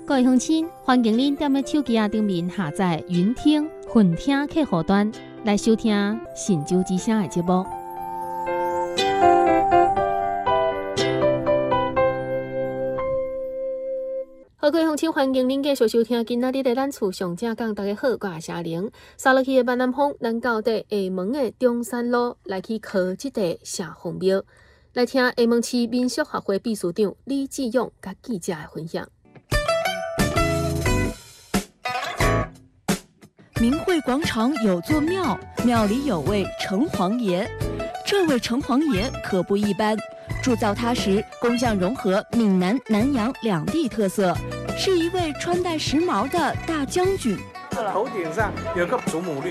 各位乡亲，欢迎您踮咧手机顶面下载云听、混听客户端来收听神州之声的节目。好，各位乡亲，欢迎您继续收听今仔日的咱厝上正讲。大家好，我是阿玲。沙落去的万南峰，咱到底厦门的中山路来去考这个社方庙，来听厦门市民俗学会秘书长李志勇甲记者的分享。 明慧广场有座庙，庙里有位城隍爷。这位城隍爷可不一般，铸造他时工匠融合闽南、南洋两地特色，是一位穿戴时髦的大将军。 头顶上有个祖母绿，